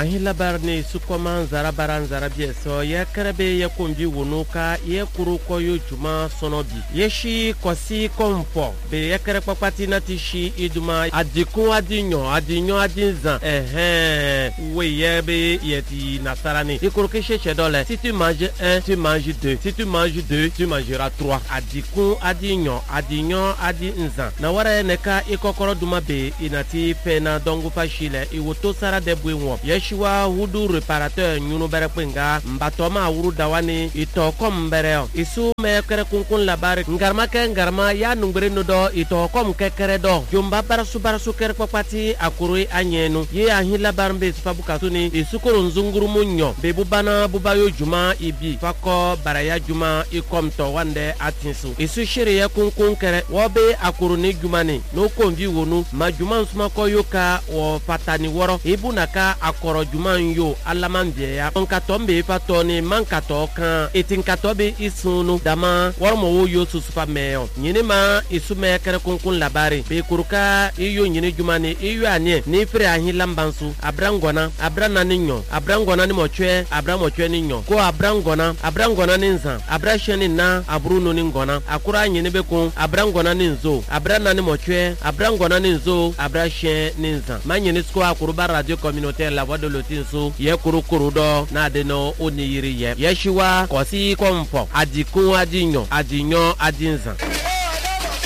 ahila barni sukoman zarabaran zarabie so ye kerebe ye kumbi wunuka ye kuru koyo juma sonobi yeshi kosi kompo be ye kere papati natishi iduma adikun adinyo adinzan we ye be yeti nasarani ikuru keshe dole si tu manges 1 tu manges 2 si tu manges 2 tu mangeras 3 adikun adinyo adinzan na wara neka ikokoro duma be inati pena dongu fashile iwoto sara de bwenwo yeshiwa hudu reparateur nyunu bere penga mbatoma wuru dawani ito kom bere isu me kere kunkun labari ngarma ya nungbere nodo ito kom kekere do jomba barasu kere papati akuru anyenu ye ahin labar mbe sifabuka tuni isukuru nzunguru munyo bebu bana bubayo juma ibi fako baraya juma ikomto wande atinsu isu shiri ya kunkun kere wobe akuru ni jumani no konvi wonu ma juma nsuma ko yoka wo patani woro ibunaka akoro juma yo alamambie ya onkatombe fatoni mankato kan etinkatobe isunu dama wormo wo yo susufa meyo nyine ma isume kere kunkun labari be kuruka iyo nyine jumani iyo anie ni fere ahin lambansu abrangona ninyo abrangona ni mochwe abramochwe ninyo ko abrangona ninza abrasheni na abruno ningona akura nyine be kun abrangona ninzo abrana ni mochwe abrangona ninzo abrashe ninza manyine sko akuruba radio communautaire la voix de l'Otinso ye kurukuru do na adeno oniyiri ye yeshiwa kosi kompo adikun adinyo adinzan